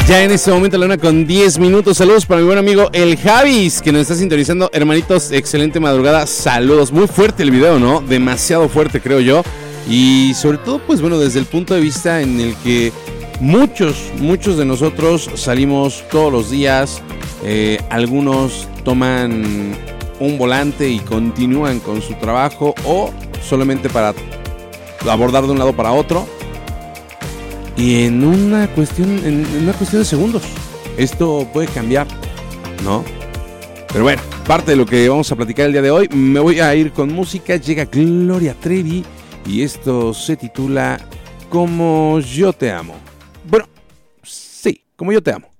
Ya en este momento la 1:10. Saludos para mi buen amigo el Javis, que nos está sintonizando. Hermanitos, excelente madrugada. Saludos. Muy fuerte el video, ¿no? Demasiado fuerte, creo yo. Y sobre todo, pues bueno, desde el punto de vista en el que muchos de nosotros salimos todos los días. Algunos toman un volante y continúan con su trabajo, o solamente para abordar de un lado para otro. Y en una cuestión de segundos, esto puede cambiar, ¿no? Pero bueno, parte de lo que vamos a platicar el día de hoy. Me voy a ir con música. Llega Gloria Trevi y esto se titula Como yo te amo. Bueno, sí, Como yo te amo.